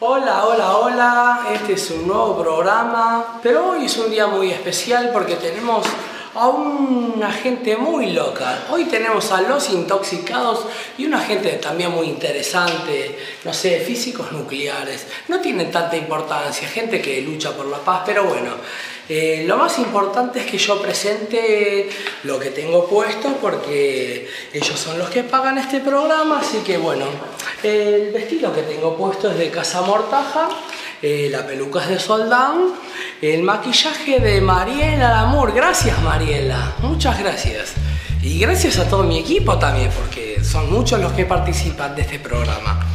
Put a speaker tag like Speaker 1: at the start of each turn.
Speaker 1: Hola, hola, hola, este es un nuevo programa, pero hoy es un día muy especial porque tenemos a una gente muy loca. Hoy tenemos a Los Intoxicados y una gente también muy interesante, no sé, físicos nucleares. No tienen tanta importancia, gente que lucha por la paz, pero bueno, lo más importante es que yo presente lo que tengo puesto porque ellos son los que pagan este programa, así que bueno, el vestido que tengo puesto es de Casa Mortaja, la peluca es de Soldán, el maquillaje de Mariela Lamour. Gracias, Mariela, muchas gracias. Y gracias a todo mi equipo también, porque son muchos los que participan de este programa.